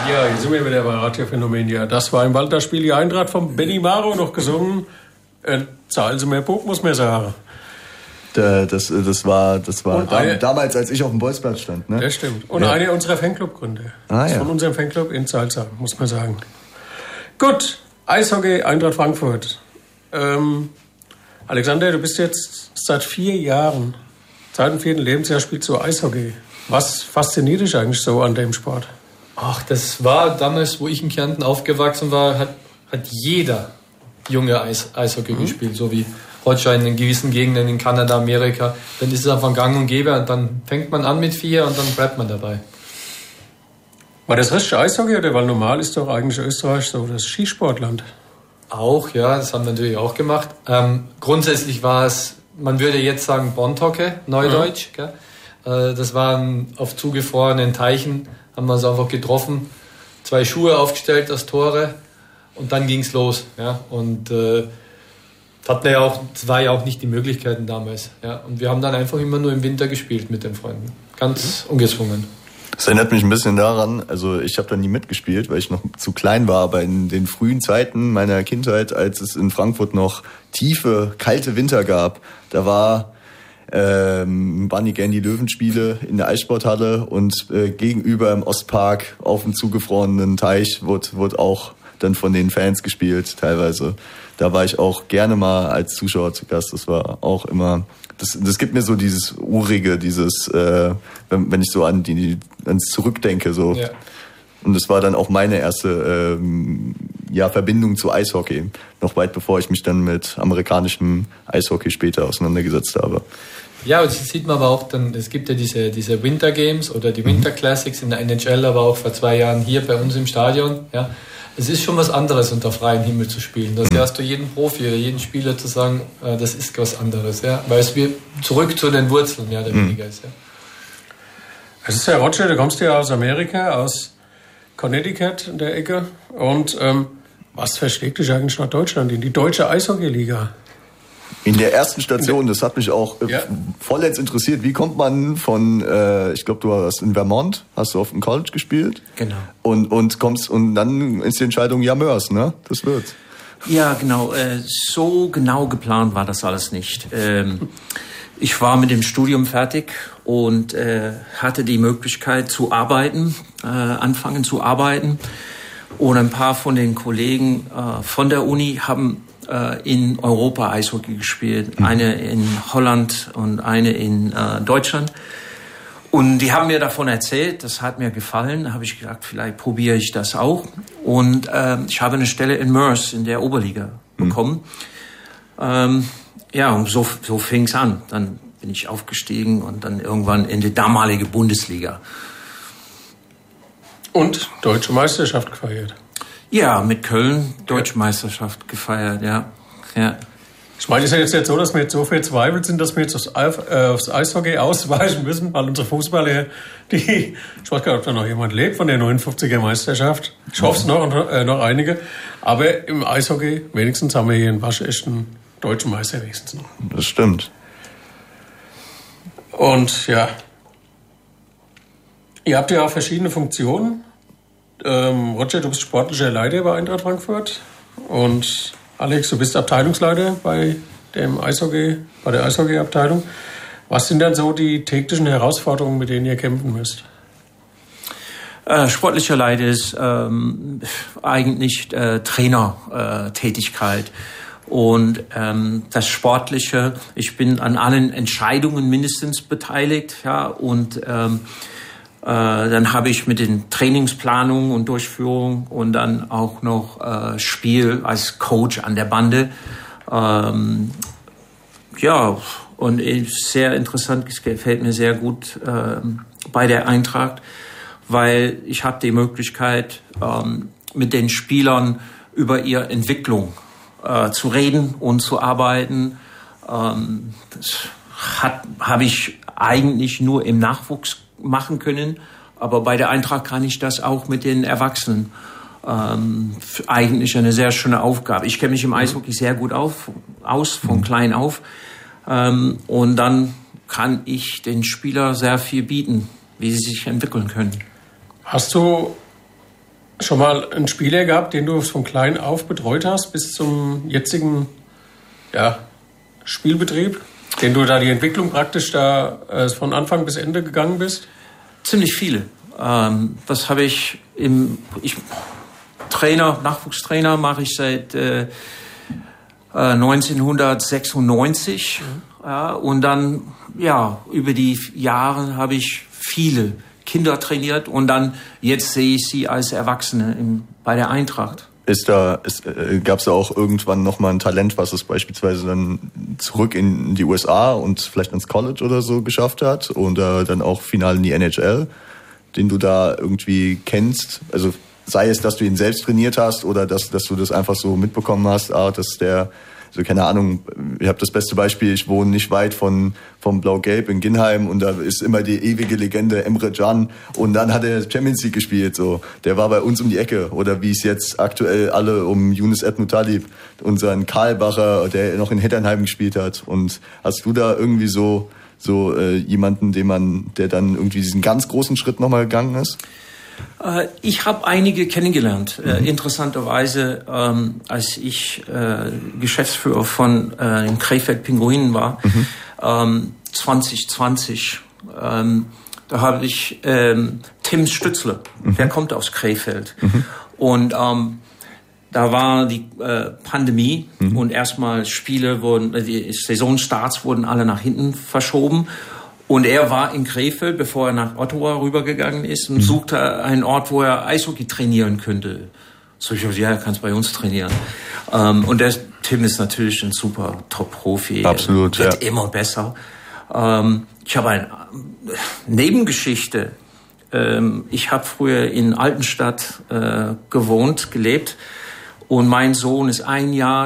Ja, hier sind wir wieder bei Radio Phänomen. Ja, das war im Walter-Spiel die Eintracht von Benny Maro noch gesungen. Zahlen Sie mehr Buch, muss man sagen. Das war damals, als ich auf dem Bolzplatz stand. Ne? Das stimmt. Und einer unserer Fanclub-Gründer. Von unserem Fanclub in Salzheim, muss man sagen. Gut, Eishockey, Eintracht Frankfurt. Alexander, du bist jetzt seit 4 Jahren, seit dem 4. Lebensjahr spielst du Eishockey. Was fasziniert dich eigentlich so an dem Sport? Ach, das war damals, wo ich in Kärnten aufgewachsen war, hat jeder junge Eishockey gespielt, so wie Roger in den gewissen Gegenden in Kanada, Amerika. Dann ist es einfach gang und gäbe und dann fängt man an mit 4 und dann bleibt man dabei. War das richtig Eishockey oder? Weil normal ist doch eigentlich Österreich so das Skisportland. Auch, ja, das haben wir natürlich auch gemacht. Grundsätzlich war es, man würde jetzt sagen Bonthocke, Neudeutsch. Gell? Das waren auf zugefrorenen Teichen, haben wir es einfach getroffen, 2 Schuhe aufgestellt als Tore und dann ging es los. Ja? Und das war ja auch nicht die Möglichkeiten damals. Ja? Und wir haben dann einfach immer nur im Winter gespielt mit den Freunden. Ganz ungezwungen. Das erinnert mich ein bisschen daran, also ich habe da nie mitgespielt, weil ich noch zu klein war, aber in den frühen Zeiten meiner Kindheit, als es in Frankfurt noch tiefe, kalte Winter gab, da waren die gern die Löwenspiele in der Eissporthalle und gegenüber im Ostpark auf dem zugefrorenen Teich wurde auch dann von den Fans gespielt teilweise. Da war ich auch gerne mal als Zuschauer zu Gast. Das war auch immer, das gibt mir so dieses Urige, dieses, wenn ich so ans Zurückdenke so. Ja. Und das war dann auch meine erste Verbindung zu Eishockey. Noch weit bevor ich mich dann mit amerikanischem Eishockey später auseinandergesetzt habe. Ja, und das sieht man aber auch dann, es gibt ja diese Winter Games oder die Winter Classics in der NHL, aber auch vor 2 Jahren hier bei uns im Stadion, ja. Es ist schon was anderes, unter freiem Himmel zu spielen. Das hörst du jeden Profi oder jeden Spieler zu sagen, das ist was anderes, ja. Weil es wird zurück zu den Wurzeln mehr oder weniger ist, ja. Es ist ja Roger, du kommst ja aus Amerika, aus Connecticut in der Ecke. Und was verschlägt dich eigentlich nach Deutschland, in die deutsche Eishockey-Liga? In der ersten Station, das hat mich auch vollends interessiert. Wie kommt man von, ich glaube, du hast in Vermont, hast du auf dem College gespielt? Genau. Und kommst, und dann ist die Entscheidung, ja, Mörs, ne? Das wird's. Ja, genau. So genau geplant war das alles nicht. Ich war mit dem Studium fertig und hatte die Möglichkeit zu arbeiten, anfangen zu arbeiten. Und ein paar von den Kollegen von der Uni haben in Europa Eishockey gespielt. Eine in Holland und eine in Deutschland. Und die haben mir davon erzählt, das hat mir gefallen. Da habe ich gedacht, vielleicht probiere ich das auch. Und ich habe eine Stelle in Mörs in der Oberliga bekommen. Und so fing es an. Dann bin ich aufgestiegen und dann irgendwann in die damalige Bundesliga. Und Deutsche Meisterschaft gefeiert. Ja, mit Köln Deutsche Meisterschaft gefeiert, ja. Ich meine, es ist ja jetzt nicht so, dass wir jetzt so verzweifelt sind, dass wir jetzt aufs Eishockey ausweichen müssen, weil unsere Fußballer, ich weiß gar nicht, ob da noch jemand lebt von der 59er Meisterschaft. Ich hoffe es noch einige. Aber im Eishockey, wenigstens haben wir hier einen waschechten deutschen Meister wenigstens noch. Das stimmt. Und ja, ihr habt ja auch verschiedene Funktionen. Roger, du bist sportlicher Leiter bei Eintracht Frankfurt und Alex, du bist Abteilungsleiter bei der Eishockey-Abteilung. Was sind dann so die täglichen Herausforderungen, mit denen ihr kämpfen müsst? Sportlicher Leiter ist eigentlich Trainertätigkeit. Und das Sportliche, ich bin an allen Entscheidungen mindestens beteiligt, ja, und dann habe ich mit den Trainingsplanungen und Durchführung und dann auch noch Spiel als Coach an der Bande. Und sehr interessant, es gefällt mir sehr gut bei der Eintracht, weil ich habe die Möglichkeit, mit den Spielern über ihre Entwicklung zu reden und zu arbeiten. Das habe ich eigentlich nur im Nachwuchs machen können, aber bei der Eintracht kann ich das auch mit den Erwachsenen. Eigentlich eine sehr schöne Aufgabe. Ich kenne mich im Eishockey sehr gut aus, von klein auf. Und dann kann ich den Spielern sehr viel bieten, wie sie sich entwickeln können. Hast du schon mal einen Spieler gehabt, den du von klein auf betreut hast, bis zum jetzigen Spielbetrieb, den du da die Entwicklung praktisch da von Anfang bis Ende gegangen bist? Ziemlich viele. Das habe ich Nachwuchstrainer mache ich seit 1996. Ja, und dann, über die Jahre habe ich viele Kinder trainiert und dann jetzt sehe ich sie als Erwachsene bei der Eintracht. Gab es da auch irgendwann nochmal ein Talent, was es beispielsweise dann zurück in die USA und vielleicht ins College oder so geschafft hat und dann auch final in die NHL, den du da irgendwie kennst? Also sei es, dass du ihn selbst trainiert hast oder dass du das einfach so mitbekommen hast, dass der, so keine Ahnung, ich habe das beste Beispiel, ich wohne nicht weit vom Blau-Gelb in Ginheim und da ist immer die ewige Legende Emre Can und dann hat er Champions League gespielt, so. Der war bei uns um die Ecke oder wie es jetzt aktuell alle um Yunus Edmutalib, unseren Karlbacher, der noch in Hetternheim gespielt hat. Und hast du da irgendwie so jemanden, der dann irgendwie diesen ganz großen Schritt nochmal gegangen ist? Ich habe einige kennengelernt. Interessanterweise, als ich Geschäftsführer von den Krefeld Pinguinen war, 2020, da habe ich Tim Stützle, der kommt aus Krefeld. Und da war die Pandemie und erstmal die Saisonstarts wurden alle nach hinten verschoben. Und er war in Krefeld, bevor er nach Ottawa rübergegangen ist und suchte einen Ort, wo er Eishockey trainieren könnte. So ich dachte, er kann bei uns trainieren. Und der Tim ist natürlich ein super Top-Profi. Absolut, wird immer besser. Ich habe eine Nebengeschichte. Ich habe früher in Altenstadt gelebt. Und mein Sohn ist 1 Jahr